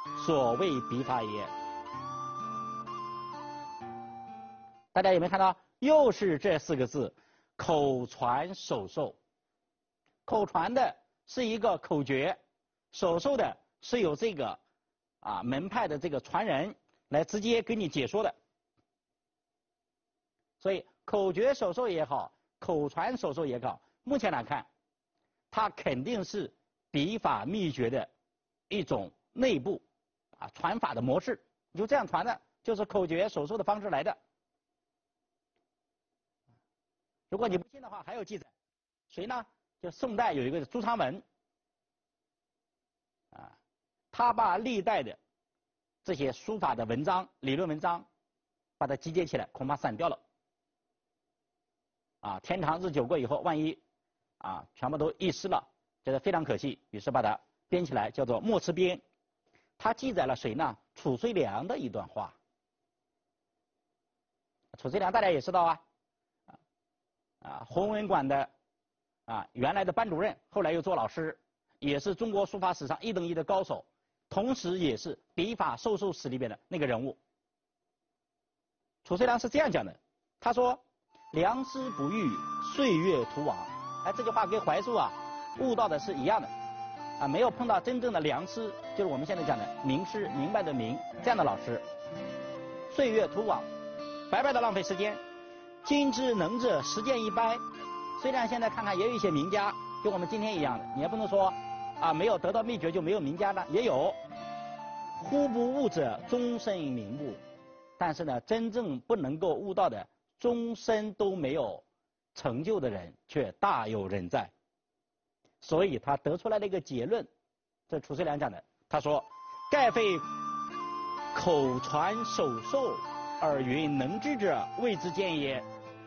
所谓笔法也。大家有没有看到？又是这4个字，口传手授。口传的是一个口诀，手授的是有这个门派的这个传人来直接给你解说的。所以口诀手授也好，口传手授也好，目前来看，它肯定是笔法秘诀的一种内部传法的模式。你就这样传的，就是口诀手授的方式来的。如果你不信的话，还有记载，谁呢？就宋代有一个朱昌文，他把历代的这些书法的文章、理论文章，把它集结起来，恐怕散掉了。天长日久过以后，万一全部都遗失了，觉得非常可惜，于是把它编起来，叫做《墨池编》。它记载了谁呢？褚遂良的一段话。褚遂良大家也知道弘文馆的原来的班主任，后来又做老师，也是中国书法史上1等1的高手，同时也是笔法授受史里边的那个人物。褚遂良是这样讲的，他说：“良师不遇，岁月徒往。”这句话跟怀素悟到的是一样的没有碰到真正的良师，就是我们现在讲的名师，明白的明这样的老师，岁月徒往，白白的浪费时间。今之能者，实践一般。虽然现在看看也有一些名家，跟我们今天一样的，你也不能说没有得到秘诀就没有名家的，也有。忽不悟者，终身瞑目。但是呢，真正不能够悟到的，终身都没有成就的人，却大有人在。所以他得出来的一个结论，这褚遂良讲的，他说：“盖非口传手授，而云能知者谓之见也。”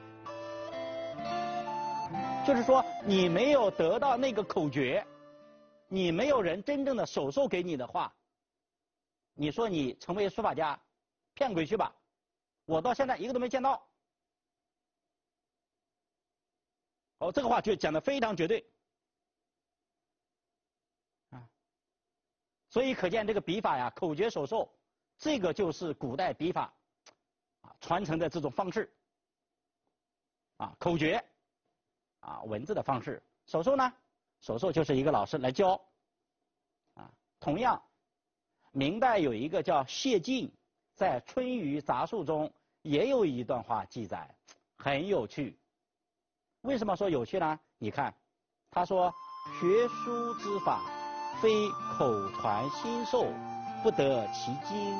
就是说，你没有得到那个口诀，你没有人真正的手授给你的话，你说你成为书法家，骗鬼去吧！我到现在一个都没见到。这个话就讲得非常绝对所以可见这个笔法口诀手授，这个就是古代笔法传承的这种方式口诀文字的方式。手授呢，手授就是一个老师来教同样，明代有一个叫谢晋，在《春雨杂述》中也有一段话记载，很有趣。为什么说有趣呢？你看，他说：“学书之法，非口传心授，不得其精。”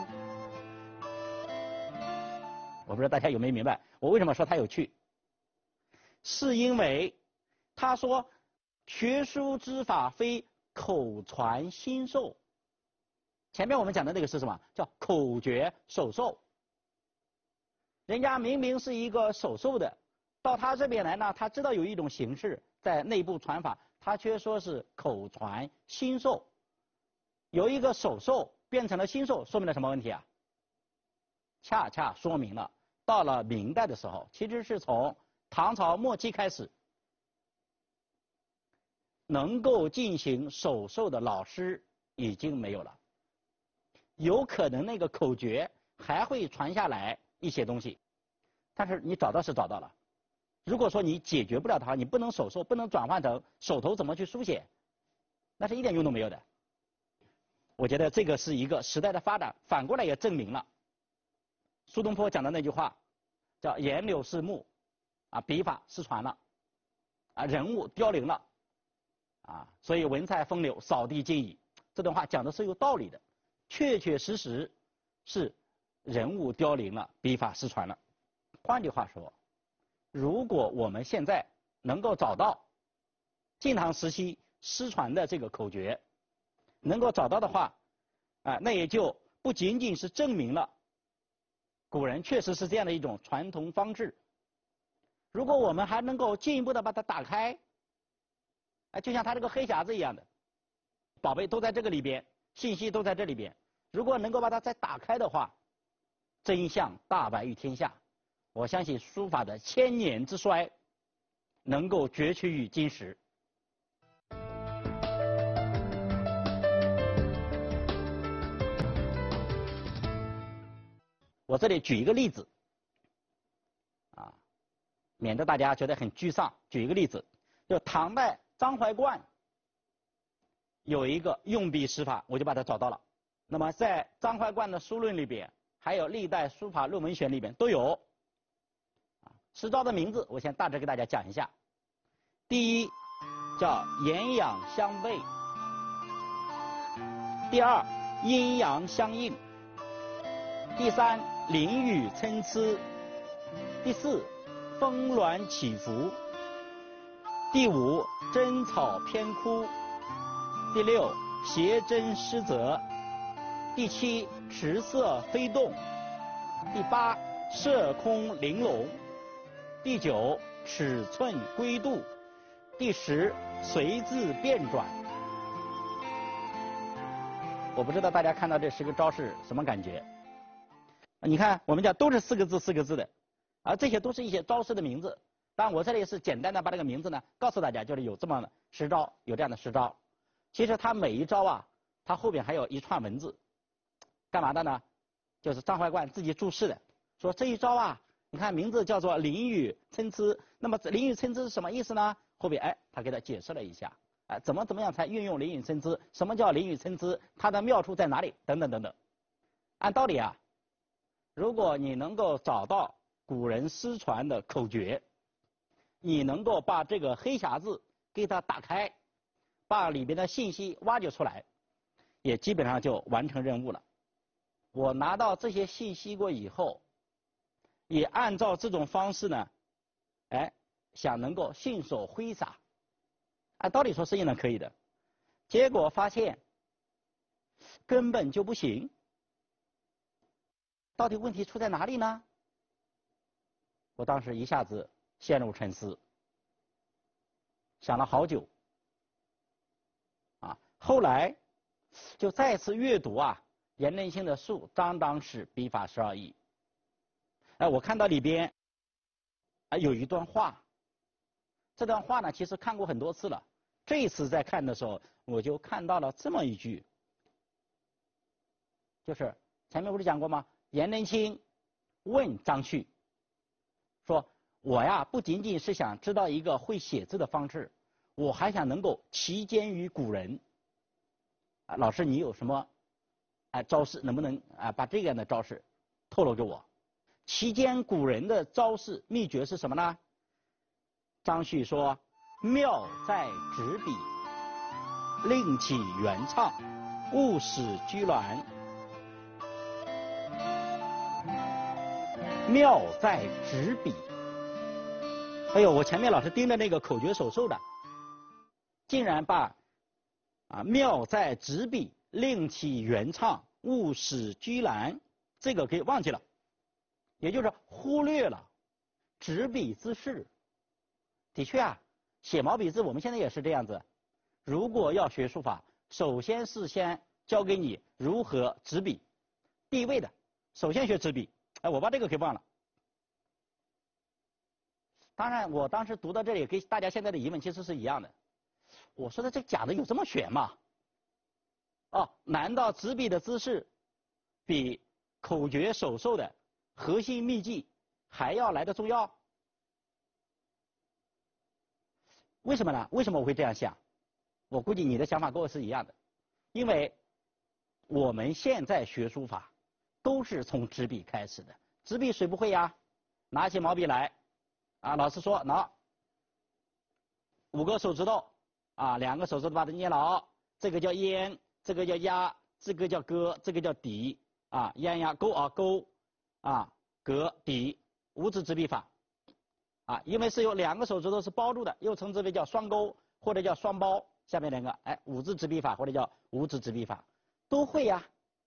我不知道大家有没有明白，我为什么说它有趣？是因为他说学书之法非口传心授。前面我们讲的那个是什么？叫口诀手授。人家明明是一个手授的，到他这边来呢，他知道有一种形式在内部传法，他却说是口传心授。有一个手授变成了心授，说明了什么问题恰恰说明了到了明代的时候，其实是从唐朝末期开始，能够进行手授的老师已经没有了。有可能那个口诀还会传下来一些东西，但是你找到是找到了。如果说你解决不了的话，你不能手授，不能转换成手头怎么去书写，那是一点用都没有的。我觉得这个是一个时代的发展，反过来也证明了苏东坡讲的那句话，叫颜柳是木笔法失传了人物凋零了所以文采风流扫地尽矣。这段话讲的是有道理的，确确实实是人物凋零了，笔法失传了。换句话说，如果我们现在能够找到晋唐时期失传的这个口诀，能够找到的话那也就不仅仅是证明了古人确实是这样的一种传统方式。如果我们还能够进一步的把它打开就像它这个黑匣子一样的，宝贝都在这个里边，信息都在这里边，如果能够把它再打开的话，真相大白于天下，我相信书法的千年之衰能够攫取于今时。 我这里举一个例子，啊，免得大家觉得很沮丧。举一个例子，就唐代张怀灌有一个用笔诗法，我就把它找到了。那么在张怀灌的书论里边，还有历代书法论文选里边都有。诗招的名字我先大致给大家讲一下。第一叫炎阳相背，第二阴阳相应，第三林雨参差，第四峰峦起伏，第五针草偏枯，第六斜针失则，第七池色飞动，第八射空玲珑，第九尺寸归度，第十随字变转。我不知道大家看到这10个招式什么感觉？你看我们讲都是4个字4个字的，而这些都是一些招式的名字。当然我这里是简单的把这个名字呢告诉大家，就是有这么10招，有这样的10招。其实它每一招啊，它后边还有一串文字，干嘛的呢？就是张怀灌自己注释的，说这一招啊，你看名字叫做林雨参差，那么林雨参差是什么意思呢？后边他给他解释了一下，怎么样才运用林雨参差？什么叫林雨参差？它的妙处在哪里？等等等等。按道理啊，如果你能够找到古人失传的口诀，你能够把这个黑匣子给它打开，把里边的信息挖掘出来，也基本上就完成任务了。我拿到这些信息过以后，也按照这种方式呢，想能够信手挥洒，按道理说是应当可以的，结果发现根本就不行。到底问题出在哪里呢？我当时一下子陷入沉思，想了好久，后来就再次阅读颜真卿的书《张张氏笔法12义》。我看到里边有一段话，这段话呢其实看过很多次了，这一次在看的时候我就看到了这么一句，就是前面不是讲过吗？颜真卿问张旭说，我呀不仅仅是想知道一个会写字的方式，我还想能够其间于古人。老师你有什么招式，能不能把这样的招式透露给我？其间古人的招式秘诀是什么呢？张旭说，妙在执笔，令其原唱，勿使拘挛。妙在执笔。哎呦，我前面老是盯着那个口诀手授的，竟然把妙在执笔，令其原唱，勿使拘挛这个给忘记了，也就是忽略了执笔姿势。的确写毛笔字我们现在也是这样子，如果要学书法，首先是先教给你如何执笔，第一位的首先学执笔。我把这个给忘了。当然我当时读到这里跟大家现在的疑问其实是一样的，我说的这讲的有这么玄吗？难道执笔的姿势比口诀手授的核心秘技还要来得重要？为什么呢？为什么我会这样想？我估计你的想法跟我是一样的，因为我们现在学书法都是从执笔开始的。执笔谁不会呀？拿起毛笔来老师说拿5个手指头2个手指头把它捏牢，这个叫咽，这个叫压，这个叫割，这个叫抵咽压勾勾格抵五指执笔法因为是有2个手指头是包住的，又称之为叫双勾或者叫双包，下面2个5指执笔法或者叫5指执笔法都会呀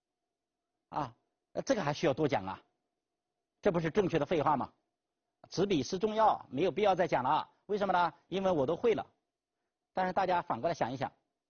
这个还需要多讲这不是正确的废话吗？执笔是重要，没有必要再讲了。为什么呢？因为我都会了。但是大家反过来想一想，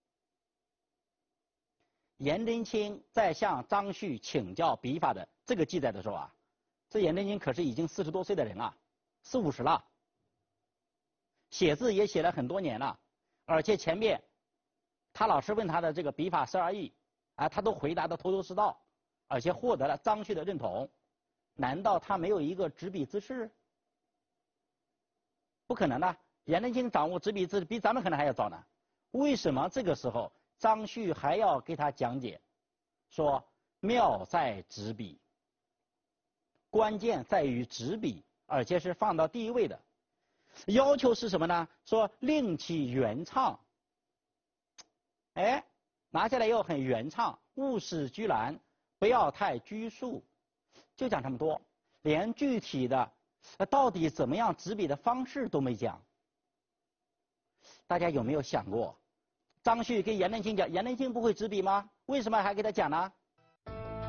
颜真卿在向张旭请教笔法的这个记载的时候这颜真卿可是已经40多岁的人了，40、50了，写字也写了很多年了，而且前面他老师问他的这个笔法12义他都回答的头头是道，而且获得了张旭的认同。 难道他没有一个执笔姿势？不可能的，颜真卿掌握执笔姿势比咱们可能还要早呢。为什么这个时候张旭还要给他讲解，说妙在执笔，关键在于执笔，而且是放到第一位的。要求是什么呢？说令其原唱，哎，拿下来又很原唱，勿使拘拦，不要太拘束，就讲这么多，连具体的到底怎么样执笔的方式都没讲。大家有没有想过，张旭跟颜真卿讲，颜真卿不会执笔吗？为什么还给他讲呢？